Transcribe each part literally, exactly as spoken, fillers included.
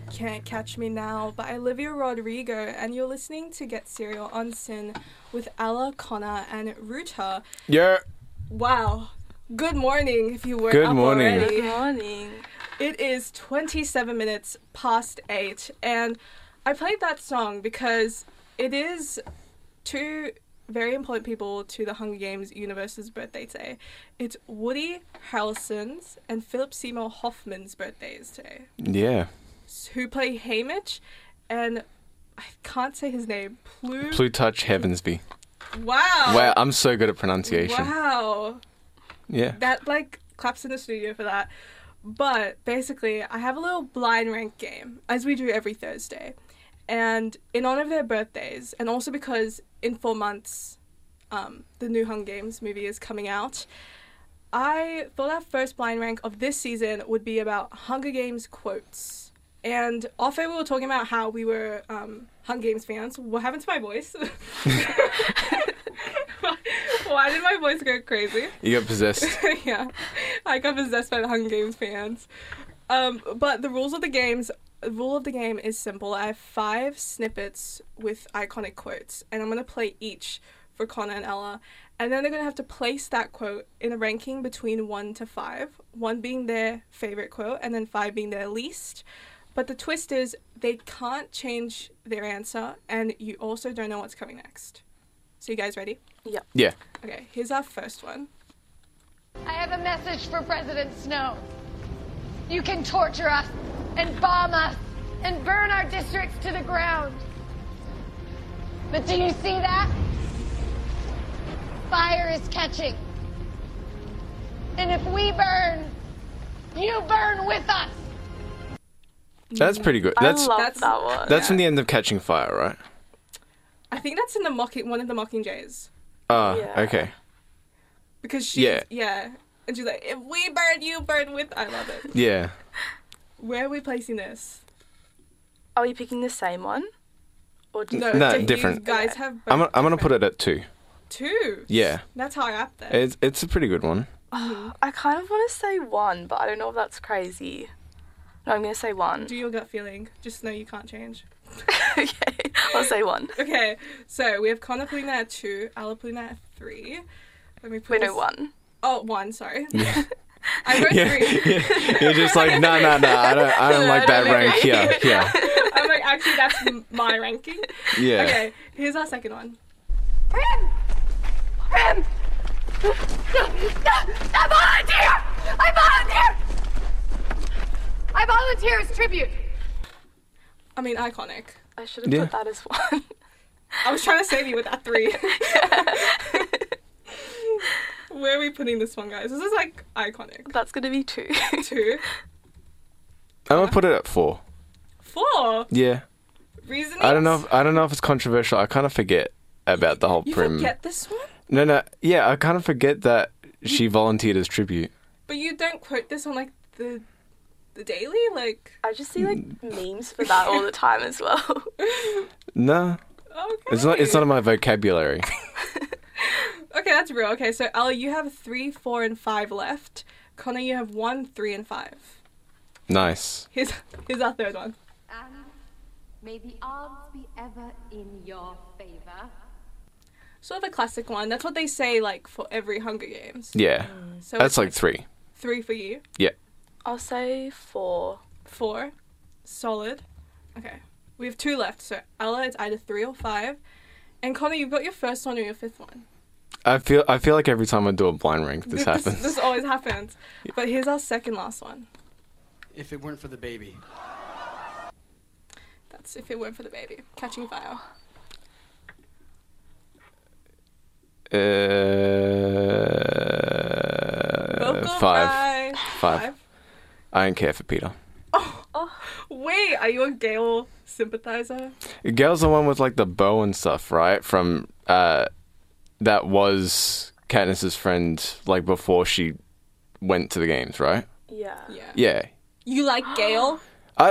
Can't Catch Me Now by Olivia Rodrigo, and you're listening to Get Serial on Sin with Ella, Connor, and Ruta. Yeah. Wow. Good morning, if you weren't Good up morning. already. Good morning. It is twenty-seven minutes past eight, and I played that song because it is two very important people to the Hunger Games universe's birthday today. It's Woody Harrelson's and Philip Seymour Hoffman's birthdays today, Yeah. who play Haymitch, and I can't say his name. Plu- Plutarch Heavensby. Wow. Wow, I'm so good at pronunciation. Wow. Yeah. That, like, claps in the studio for that. But, basically, I have a little blind rank game, as we do every Thursday. And in honor of their birthdays, and also because in four months, um, the new Hunger Games movie is coming out, I thought our first blind rank of this season would be about Hunger Games quotes. And off air we were talking about how we were um, Hunger Games fans. What happened to my voice? Why did my voice go crazy? You got possessed. Yeah, I got possessed by the Hunger Games fans. Um, but the rules of the games, the rule of the game is simple. I have five snippets with iconic quotes, and I'm gonna play each for Connor and Ella, and then they're gonna have to place that quote in a ranking between one to five. One being their favorite quote, and then five being their least. But the twist is they can't change their answer, and you also don't know what's coming next. So you guys ready? Yep. Yeah. Okay, here's our first one. I have a message for President Snow. You can torture us and bomb us and burn our districts to the ground. But do you see that? Fire is catching. And if we burn, you burn with us. That's pretty good. That's I love that's- that one. that's from the end of Catching Fire, right? I think that's in the mocking one of the Mockingjays. Ah, Yeah. okay. Because she, Yeah. yeah, and she's like, if we burn, you burn with. I love it. Yeah. Where are we placing this? Are we picking the same one? Or do No, No, do you different. guys Okay. have. I'm both I'm gonna put different- it at two. two. Yeah. That's high up there. It's it's a pretty good one. I kind of want to say one, but I don't know if that's crazy. No, I'm going to say one. Do your gut feeling. Just know you can't change. Okay, I'll say one. Okay, so we have Connor putting that at two, Ella putting that at three. Let me put Wait, this... no, one. Oh, one. Sorry. Yeah. I wrote Yeah. three. yeah. You're just like, no, no, no. I don't I don't No, like I that don't rank. agree. Yeah, yeah, I'm like, actually, that's m- my ranking. yeah. Okay, here's our second one. Rim! Rim! I volunteer! I volunteer! I volunteer as tribute. I mean, iconic. I should have Yeah. put that as one. I was trying to save you with that three. Where are we putting this one, guys? This is like iconic. That's going to be two. Two, I'm gonna put it at four. four. Yeah. Reasonings? I don't know. If, I don't know if it's controversial. I kind of forget about the whole You prim. forget this one, No, no. Yeah, I kind of forget that she volunteered as tribute. but you don't quote this on like the the daily, like. I just see like memes for that all the time as well. No, Okay. it's not. It's not in my vocabulary. Okay, that's real. Okay, so Ella, you have three, four, and five left. Connor, you have one, three, and five. Nice. Here's here's our third one. And may the odds be ever in your favor. Sort of a classic one. That's what they say like for every Hunger Games. Yeah, So that's it's like three. three for you. Yeah. I'll say four. Four. Solid. Okay. We have two left. So Ella, it's either three or five. And Connor, you've got your first one or your fifth one. I feel. I feel like every time I do a blind rank, this happens. This, always happens. But here's our second last one. If it weren't for the baby. That's if it weren't for the baby. Catching Fire. Uh, Vocal five. fry. Five. I don't care for Peter. Wait, are you a Gale sympathizer? Gail's the one with like the bow and stuff, right? From uh, that was Katniss's friend, like before she went to the games, right? Yeah. Yeah. Yeah. You like Gale? I.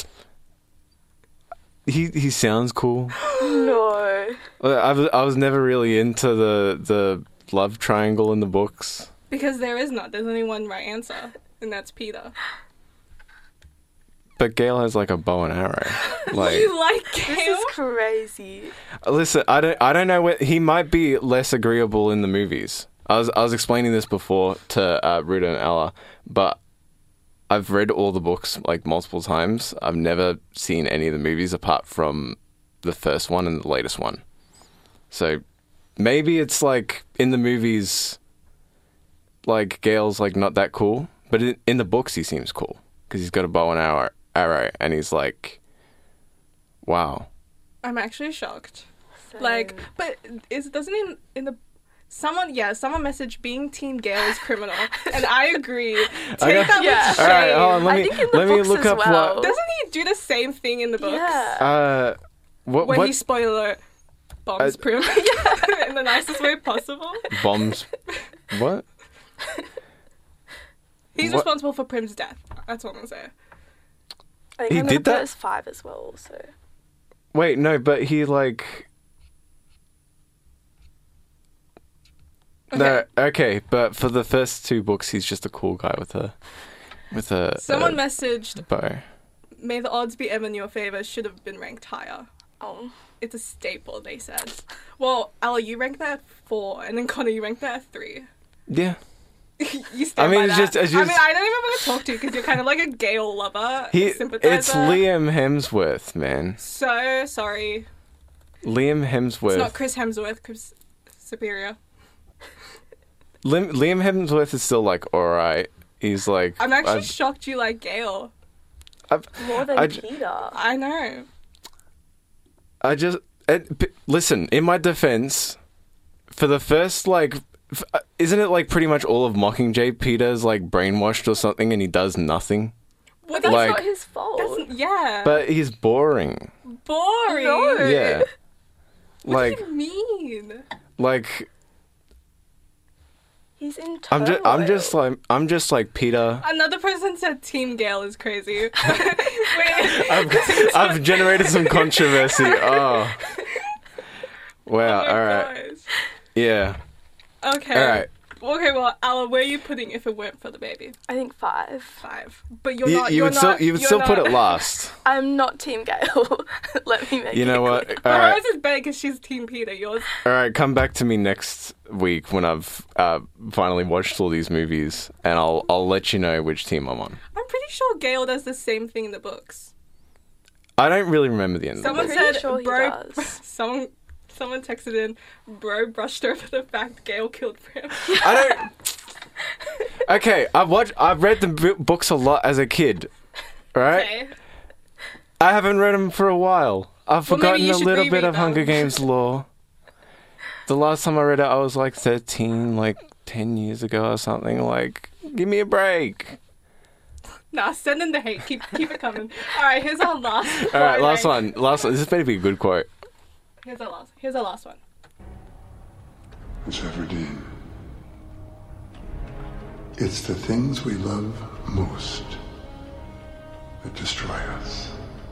He he sounds cool. No. I was I was never really into the the love triangle in the books. Because there is not. There's only one right answer, and that's Peter. but Gale has like a bow and arrow. Like, You like This Gale? is crazy. listen, I don't, I don't know what he might be less agreeable in the movies. I was, I was explaining this before to uh, Ruda and Ella, but I've read all the books like multiple times. I've never seen any of the movies apart from the first one and the latest one. So maybe it's like in the movies, like Gale's like not that cool, but in, in the books he seems cool because he's got a bow and arrow, arrow, and he's like, wow. I'm actually shocked. So, Like, but is doesn't in in the someone yeah someone messaged being Team Gale is criminal, and I agree. Take I know- that Yeah. with shame. All right, hold on. Let I me think in the let me books look as up well. what. Doesn't he do the same thing in the books? yeah. Uh, what Where what he spoiler alert, bombs Uh, Prim in the nicest way possible. bombs? What? He's What? responsible for Prim's death. That's what I'm gonna say. I think He I'm gonna did put that? it as five as well. Also, Wait, no, but he like. No, okay, but for the first two books, he's just a cool guy with a, with a. Someone a messaged, bow. "May the odds be ever in your favor." Should have been ranked higher. oh, It's a staple, they said. Well, Ella, you ranked that at four, and then Connor, you ranked that at three. Yeah, You stand I mean, by it's that. just- it's I mean, just- I don't even want to talk to you because you're kind of like a Gale lover, he. sympathizer. It's Liam Hemsworth, man. So sorry. Liam Hemsworth. It's not Chris Hemsworth. Chris Superior. Lim- Liam Hemsworth is still like all right. He's like. I'm actually I've- shocked you like Gale. I've- more than I j- Peter. I know. I just it, p- listen. In my defense, for the first like, f- uh, isn't it like pretty much all of Mockingjay? Peter's like brainwashed or something, and he does nothing. What That's like- not his fault. That's, yeah. But he's boring. boring. No. Yeah. What like, do you mean? like He's in I'm just, I'm just turmoil. like, I'm just like Peter. Another person said Team Gale is crazy. Wait. I've, I've generated some controversy. Oh. Wow. Oh my all right. gosh. Yeah. Okay. All right. Okay, well, Ella, where are you putting if it weren't for the baby? I think five. Five. But you're You, not. you you're would not, still, you would you're still put not- it last. I'm not Team Gale. Let me make You it know what? clear. All But right. hers is better because she's Team Peter. Yours. All right, come back to me next week when I've uh, finally watched all these movies, and I'll I'll let you know which team I'm on. I'm pretty sure Gale does the same thing in the books. I don't really remember the end. Someone of the pretty said, sure he "Bro." does. Someone. Someone texted in, "Bro brushed over the fact Gale killed Prim." book. I don't. Okay, I've watched. I've read the b- books a lot as a kid. Right? Okay. I haven't read them for a while. I've Well, maybe forgotten you a should little bit reread of Hunger them. Games lore. The last time I read it, I was like thirteen, like ten years ago or something. Like, give me a break. Nah, send in the hate. Keep keep it coming. All right, here's our last. All right, last quote. one. Last one. This better be a good quote. Here's our last. Here's our last one. Miss Everdeen, it's the things we love most that destroy us.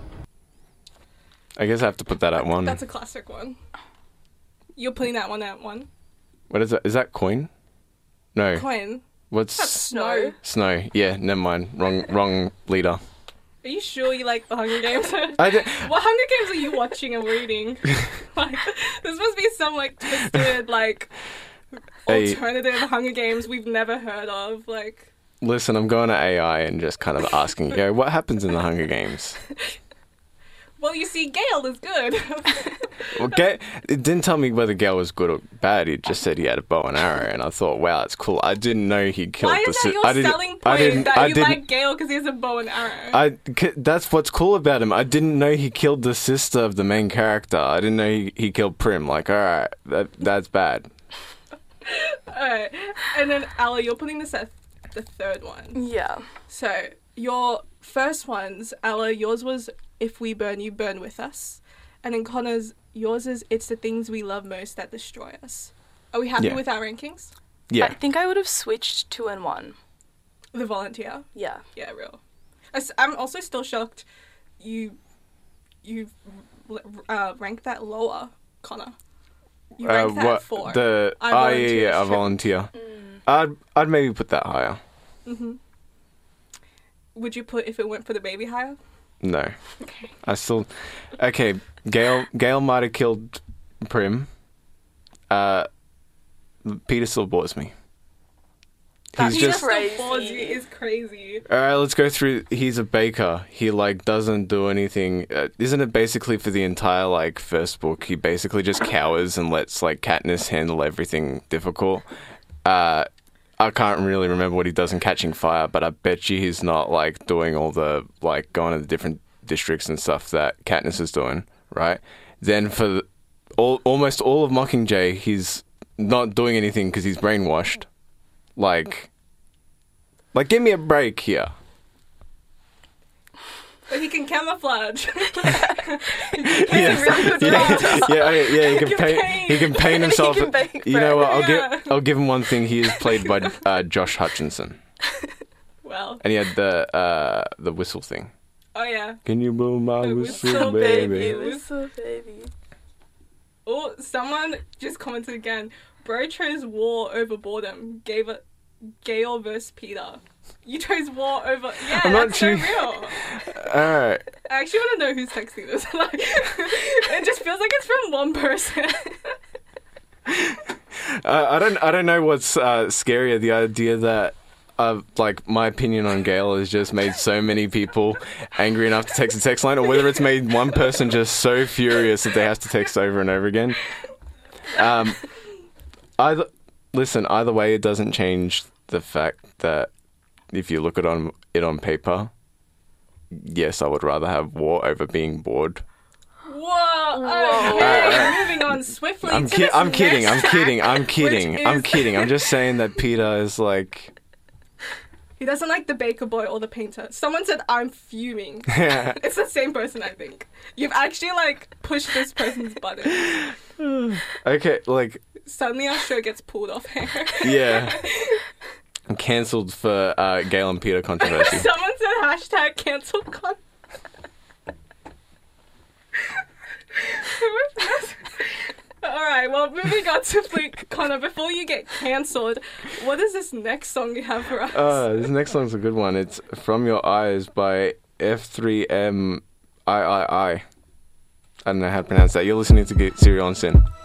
I guess I have to put that at one. That's a classic one. You're putting that one at one. What is that? Is that coin? No. Coin. What's That's snow. snow? Yeah, never mind. Wrong, wrong leader. Are you sure you like the Hunger Games? I did, What Hunger Games are you watching and reading? Like, this must be some like twisted like Hey. alternative Hunger Games we've never heard of. Like, listen, I'm going to A I and just kind of asking, yo, what happens in the Hunger Games? well, you see, Gale is good. Well, Ga- it didn't tell me whether Gale was good or bad. It just said he had a bow and arrow, and I thought, wow, that's cool. I didn't know he killed Why the is that si- your I didn't, selling point I didn't, that I you didn't, like Gale because he has a bow and arrow? I, c- that's what's cool about him. I didn't know he killed the sister of the main character. I didn't know he, he killed Prim. Like, all right, that that's bad. Alright, and then Ella, you're putting this at the third one. Yeah. So your first ones, Ella, yours was "If we burn, you burn with us," and then Connor's, yours is "It's the things we love most that destroy us." Are we happy Yeah. with our rankings? Yeah. I think I would have switched two and one. The Volunteer, Yeah. yeah, real. As- I'm also still shocked you you uh, ranked that lower, Connor. You Uh, ranked that what at four. the? I oh yeah, volunteer yeah, I strip. volunteer. I'd I'd maybe put that higher. would you put if it went for the baby higher? No. Okay. I still. Okay, Gale. Gale might have killed Prim. Uh, Peter still bores me. That He's Peter just. Crazy. still bores you is crazy. All right, let's go through. He's a baker. He like doesn't do anything. Uh, isn't it basically for the entire like first book? He basically just cowers and lets like Katniss handle everything difficult. Uh, I can't really remember what he does in Catching Fire, but I bet you he's not like doing all the like going to the different districts and stuff that Katniss is doing, right? Then for the, all almost all of Mockingjay, he's not doing anything because he's brainwashed. Like, like give me a break here. But he can camouflage. Yeah, really good yeah, job. yeah, okay, yeah. He can He can paint. paint. He can paint himself. He can bake You know what? I'll bread. give. I'll give him one thing. He is played by uh, Josh Hutcherson, Well, and he had the uh, the whistle thing. oh yeah. Can you blow my The whistle, whistle, baby? Baby, whistle, baby. Oh, someone just commented again. Bro chose war over boredom. Gave it Gale versus Peter. You chose war over. Yeah, I'm not that's so choo- real. All right. I actually want to know who's texting this. Like, it just feels like it's from one person. Uh, I don't. I don't know what's uh, scarier. The idea that. Uh, like my opinion on Gale has just made so many people angry enough to text the text line, or whether it's made one person just so furious that they have to text over and over again. Um, either listen, either way, it doesn't change the fact that if you look at on it on paper, yes, I would rather have war over being bored. Whoa! Whoa. Okay, Alright. moving on swiftly. I'm to ki- this I'm kidding. next I'm kidding. track, I'm kidding. which I'm is- kidding. I'm just saying that Peter is like. He doesn't like the baker boy or the painter. Someone said I'm fuming. It's the same person, I think. You've actually like pushed this person's button. Okay, like Suddenly our show gets pulled off air. yeah. I'm cancelled for uh, Gale and Peter controversy. Someone said hashtag cancel con. Alright, well, moving on to Fleet Connor, before you get cancelled, what is this next song you have for us? Uh, this next song's a good one. It's From Your Eyes by F three M I I I. I don't know how to pronounce that. You're listening to Get Serial on Sin.